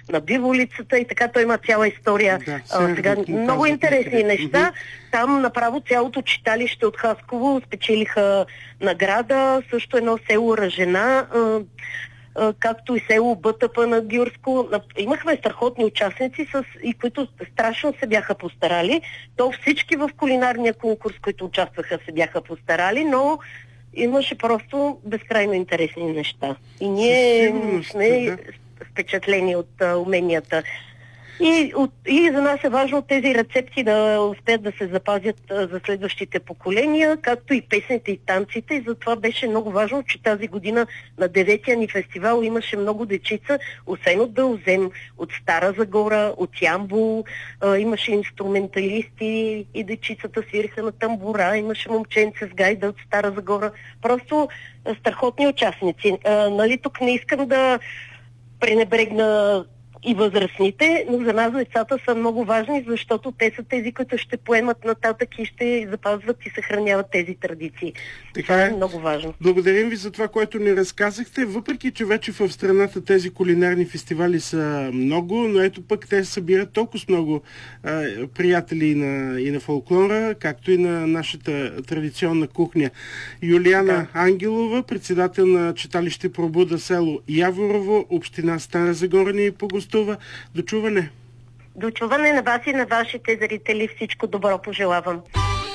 на биволицата и така. Той има цяла история. Сега много интересни неща. Там направо цялото читалище от Хасково спечелиха награда. Също едно село Ръжена, както и село Бътъпа на Гюрско. Имахме страхотни участници, и които страшно се бяха постарали. То всички в кулинарния конкурс, които участваха, се бяха постарали, но имаше просто безкрайно интересни неща. И ние сме впечатлени от уменията. И за нас е важно тези рецепти да успеят да се запазят за следващите поколения, както и песните и танците. И затова беше много важно, че тази година на 9-я ни фестивал имаше много дечица, освен от Белозем, от Стара Загора, от Ямбол, имаше инструменталисти и дечицата свириха на тамбура, имаше момченце с гайда от Стара Загора. Просто страхотни участници. Тук не искам да пренебрегна и възрастните, но за нас децата са много важни, защото те са тези, които ще поемат нататък и ще запазват и съхраняват тези традиции. Така е много важно. Благодарим ви за това, което ни разказахте. Въпреки че вече в страната тези кулинарни фестивали са много, но ето пък те събират толкова много приятели и на фолклора, както и на нашата традиционна кухня. Юлиана Ангелова, председател на читалище Пробуда, село Яворово, община Стара Загора, ни погостува. До чуване! До чуване на вас и на вашите зрители. Всичко добро пожелавам.